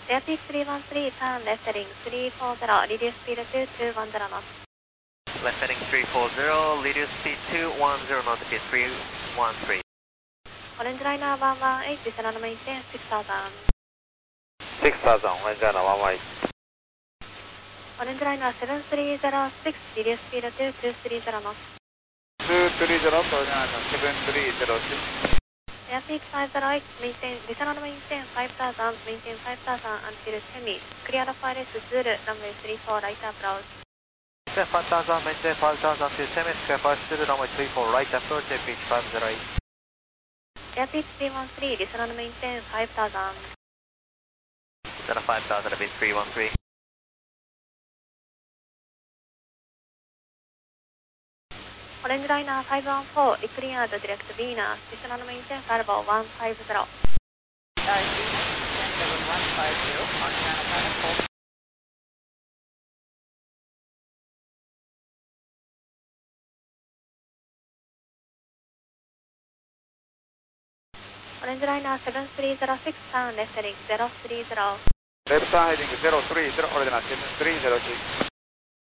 Airpeak 313, turn left heading 340, reduce speed to 210 knots. Left heading 340, reduce speed 210 knots, speed 313. Orange liner 118, descend on maintain 6000. 6000, orange liner 118. Orange liner 7306, reduce speed to 230 knots. 230, orange liner 7306. Airpeak 508, maintain, descend on maintain 5000, maintain 5000 until 10 meets. Clear of ILS Zulu, runway 34, right approach. 5000, maintain 5000 until 10 minutes, clear 50, runway 34, right approach, Airpeak 508. Airpeak 313, descend on maintain 5000. Descend 5000, Airpeak 313. Orange liner 514, decleared direct Venus, descend on maintain level 150. Orange liner 7306, turn left heading 030. Left turn heading 030, orange liner 7306.